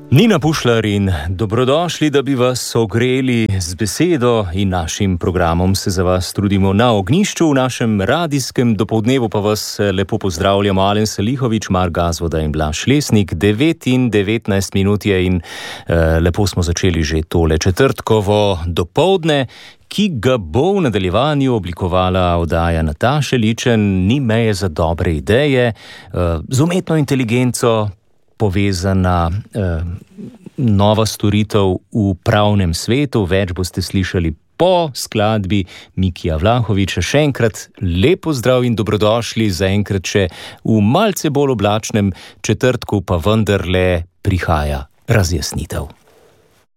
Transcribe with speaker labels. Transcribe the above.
Speaker 1: Nina Pušlar in dobrodošli, da bi vas ogreli z besedo in našim programom se za vas trudimo na ognjišču. V našem radijskem dopoldnevu pa vas lepo pozdravljamo Alen Salihović, Mark Gazvoda in Blaž Lesnik. 9 in 19 minut je in lepo smo začeli že tole četrtkovo dopoldne, ki ga bo v nadaljevanju oblikovala oddaja Nataše Ličen. Ni meje za dobre ideje, z umetno inteligenco povezana nova storitev v pravnem svetu. Več boste slišali po skladbi Mikija Vlahoviča. Še enkrat lep pozdrav in dobrodošli, zaenkrat še v malce bolj oblačnem četrtku, pa vendarle prihaja razjasnitev.